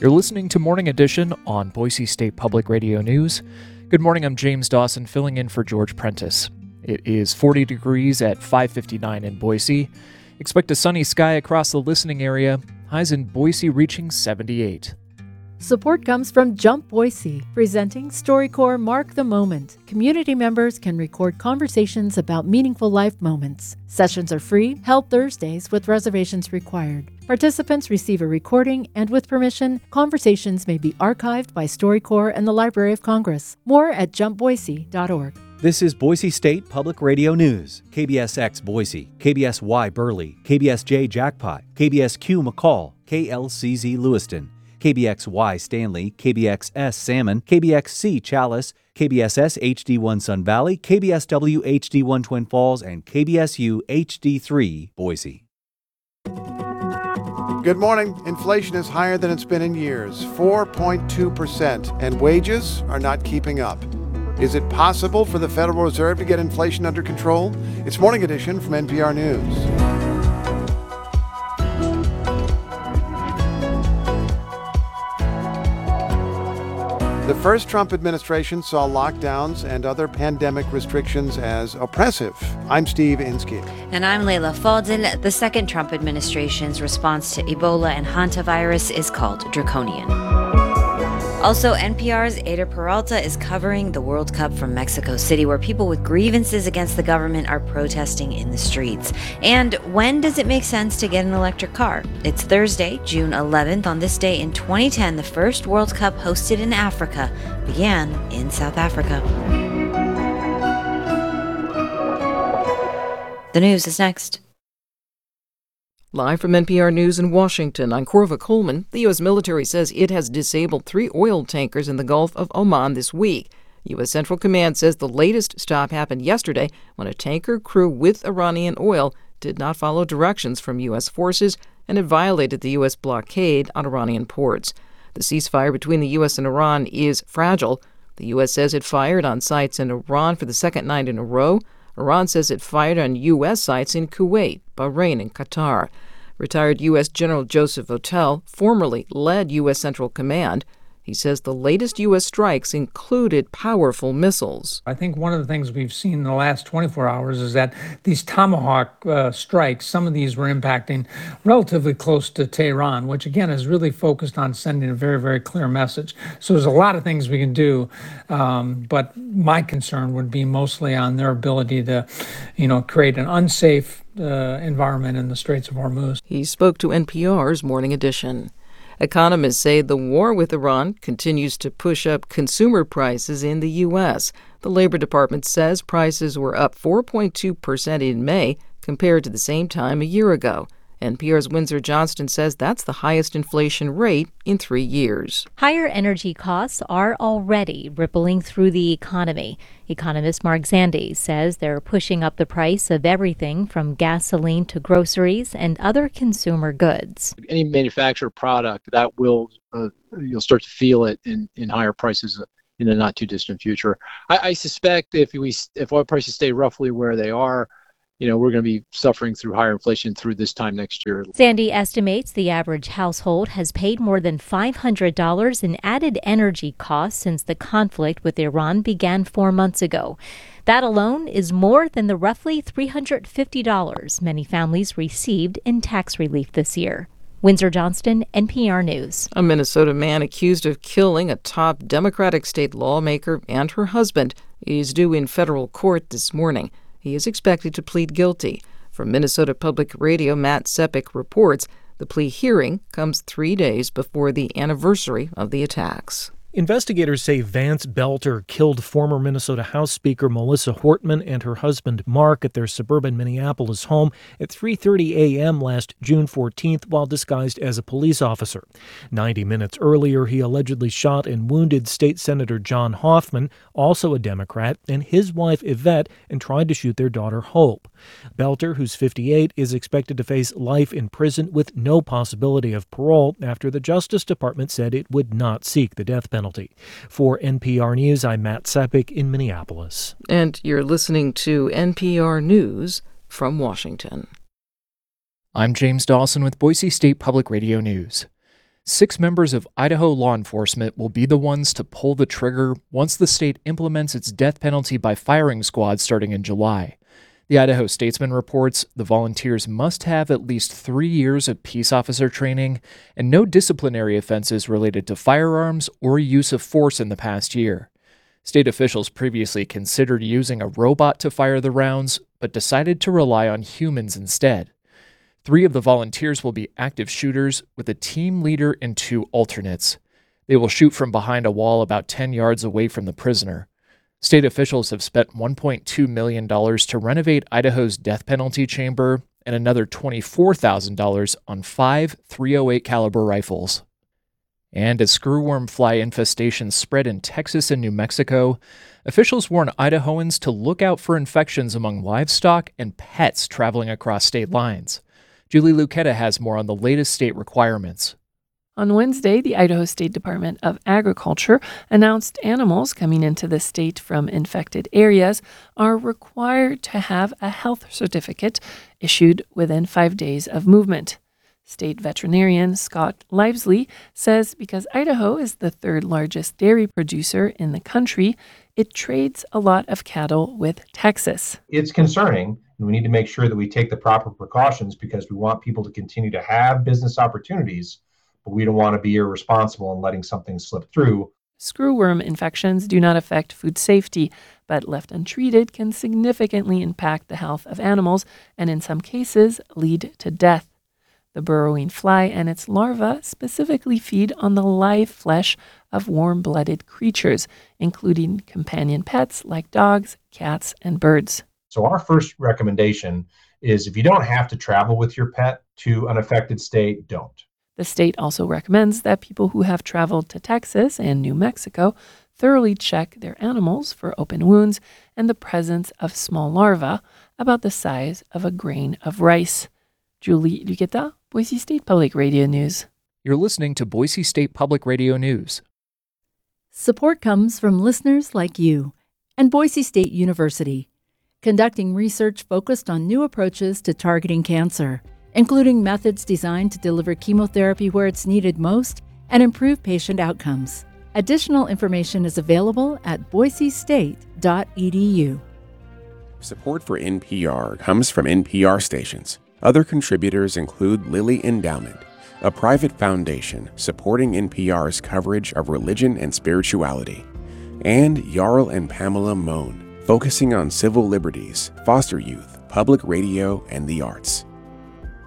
You're listening to Morning Edition on Boise State Public Radio News. Good morning, I'm James Dawson, filling in for George Prentice. It is 40 degrees at 5:59 in Boise. Expect a sunny sky across the listening area, highs in Boise reaching 78. Support comes from Jump Boise, presenting StoryCorps Mark the Moment. Community members can record conversations about meaningful life moments. Sessions are free, held Thursdays with reservations required. Participants receive a recording, and with permission, conversations may be archived by StoryCorps and the Library of Congress. More at jumpboise.org. This is Boise State Public Radio News. KBSX Boise, KBSY Burley, KBSJ Jackpot, KBSQ McCall, KLCZ Lewiston, KBXY Stanley, KBXS Salmon, KBXC Chalice, KBSS HD1 Sun Valley, KBSW HD1 Twin Falls, and KBSU HD3 Boise. Good morning. Inflation is higher than it's been in years, 4.2%, and wages are not keeping up. Is it possible for the Federal Reserve to get inflation under control? It's Morning Edition from NPR News. The first Trump administration saw lockdowns and other pandemic restrictions as oppressive. I'm Steve Inskeep. And I'm Leila Fadel. The second Trump administration's response to Ebola and hantavirus is called draconian. Also, NPR's Ada Peralta is covering the World Cup from Mexico City, where people with grievances against the government are protesting in the streets. And when does it make sense to get an electric car? It's Thursday, June 11th. On this day in 2010, the first World Cup hosted in Africa began in South Africa. The news is next. Live from NPR News in Washington, I'm Corva Coleman. The U.S. military says it has disabled 3 oil tankers in the Gulf of Oman this week. U.S. Central Command says the latest stop happened yesterday when a tanker crew with Iranian oil did not follow directions from U.S. forces and it violated the U.S. blockade on Iranian ports. The ceasefire between the U.S. and Iran is fragile. The U.S. says it fired on sites in Iran for the second night in a row. Iran says it fired on U.S. sites in Kuwait, Bahrain, and Qatar. Retired U.S. General Joseph Votel formerly led U.S. Central Command. He says the latest U.S. strikes included powerful missiles. I think one of the things we've seen in the last 24 hours is that these Tomahawk strikes, some of these were impacting relatively close to Tehran, which again is really focused on sending a very, very clear message. So there's a lot of things we can do, but my concern would be mostly on their ability to, create an unsafe environment in the Straits of Hormuz. He spoke to NPR's Morning Edition. Economists say the war with Iran continues to push up consumer prices in the U.S. The Labor Department says prices were up 4.2% in May compared to the same time a year ago. NPR's Windsor Johnston says that's the highest inflation rate in 3 years. Higher energy costs are already rippling through the economy. Economist Mark Zandi says they're pushing up the price of everything from gasoline to groceries and other consumer goods. Any manufactured product that will, you'll start to feel it in higher prices in the not too distant future. I suspect if oil prices stay roughly where they are, we're going to be suffering through higher inflation through this time next year. Sandy estimates the average household has paid more than $500 in added energy costs since the conflict with Iran began 4 months ago. That alone is more than the roughly $350 many families received in tax relief this year. Windsor Johnston, NPR News. A Minnesota man accused of killing a top Democratic state lawmaker and her husband is due in federal court this morning. He is expected to plead guilty. From Minnesota Public Radio, Matt Sepik reports the plea hearing comes 3 days before the anniversary of the attacks. Investigators say Vance Belter killed former Minnesota House Speaker Melissa Hortman and her husband Mark at their suburban Minneapolis home at 3:30 a.m. last June 14th while disguised as a police officer. 90 minutes earlier, he allegedly shot and wounded State Senator John Hoffman, also a Democrat, and his wife Yvette, and tried to shoot their daughter Hope. Belter, who's 58, is expected to face life in prison with no possibility of parole after the Justice Department said it would not seek the death penalty. For NPR News, I'm Matt Sepik in Minneapolis. And you're listening to NPR News from Washington. I'm James Dawson with Boise State Public Radio News. 6 members of Idaho law enforcement will be the ones to pull the trigger once the state implements its death penalty by firing squad starting in July. The Idaho Statesman reports the volunteers must have at least 3 years of peace officer training and no disciplinary offenses related to firearms or use of force in the past year. State officials previously considered using a robot to fire the rounds, but decided to rely on humans instead. 3 of the volunteers will be active shooters, with a team leader and 2 alternates. They will shoot from behind a wall about 10 yards away from the prisoner. State officials have spent $1.2 million to renovate Idaho's death penalty chamber and another $24,000 on 5 .308 caliber rifles. And as screwworm fly infestations spread in Texas and New Mexico, officials warn Idahoans to look out for infections among livestock and pets traveling across state lines. Julie Lucetta has more on the latest state requirements. On Wednesday, the Idaho State Department of Agriculture announced animals coming into the state from infected areas are required to have a health certificate issued within 5 days of movement. State veterinarian Scott Livesley says because Idaho is the 3rd largest dairy producer in the country, it trades a lot of cattle with Texas. It's concerning, and we need to make sure that we take the proper precautions because we want people to continue to have business opportunities, but we don't want to be irresponsible in letting something slip through. Screwworm infections do not affect food safety, but left untreated can significantly impact the health of animals and in some cases lead to death. The burrowing fly and its larvae specifically feed on the live flesh of warm-blooded creatures, including companion pets like dogs, cats, and birds. So our first recommendation is if you don't have to travel with your pet to an affected state, don't. The state also recommends that people who have traveled to Texas and New Mexico thoroughly check their animals for open wounds and the presence of small larvae about the size of a grain of rice. Julie Lucetta, Boise State Public Radio News. You're listening to Boise State Public Radio News. Support comes from listeners like you and Boise State University, conducting research focused on new approaches to targeting cancer, including methods designed to deliver chemotherapy where it's needed most and improve patient outcomes. Additional information is available at boisestate.edu. Support for NPR comes from NPR stations. Other contributors include Lilly Endowment, a private foundation supporting NPR's coverage of religion and spirituality, and Jarl and Pamela Mohn, focusing on civil liberties, foster youth, public radio, and the arts.